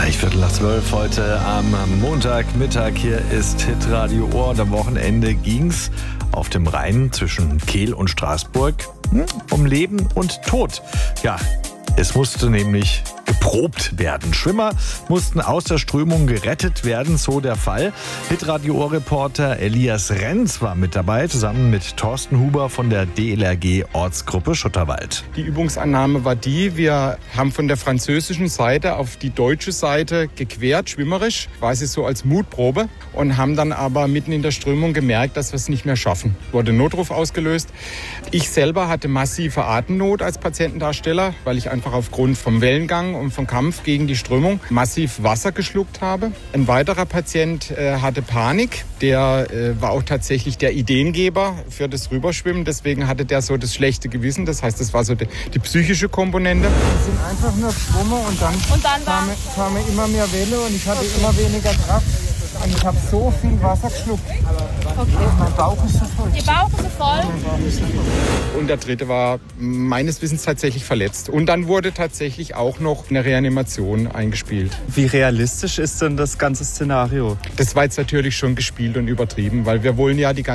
Gleich 11:15 heute am Montagmittag. Hier ist Hitradio Ohr. Und am Wochenende ging's auf dem Rhein zwischen Kehl und Straßburg um Leben und Tod. Ja, es musste nämlich geprobt werden. Schwimmer mussten aus der Strömung gerettet werden, so der Fall. Hitradio-Ohr-Reporter Elias Renz war mit dabei, zusammen mit Thorsten Huber von der DLRG Ortsgruppe Schutterwald. Die Übungsannahme war die, wir haben von der französischen Seite auf die deutsche Seite gequert, schwimmerisch, quasi so als Mutprobe, und haben dann aber mitten in der Strömung gemerkt, dass wir es nicht mehr schaffen. Wurde Notruf ausgelöst. Ich selber hatte massive Atemnot als Patientendarsteller, weil ich einfach aufgrund vom Wellengang und vom Kampf gegen die Strömung massiv Wasser geschluckt habe. Ein weiterer Patient hatte Panik. Der war auch tatsächlich der Ideengeber für das Rüberschwimmen. Deswegen hatte der so das schlechte Gewissen. Das heißt, das war so die psychische Komponente. Wir sind einfach nur geschwommen und dann kamen immer mehr Welle und ich hatte immer weniger Kraft. Und ich habe so viel Wasser geschluckt. Okay. Mein Bauch ist so voll. Ihr Bauch ist so voll? Und der dritte war meines Wissens tatsächlich verletzt. Und dann wurde tatsächlich auch noch eine Reanimation eingespielt. Wie realistisch ist denn das ganze Szenario? Das war jetzt natürlich schon gespielt und übertrieben, weil wir wollen ja die ganze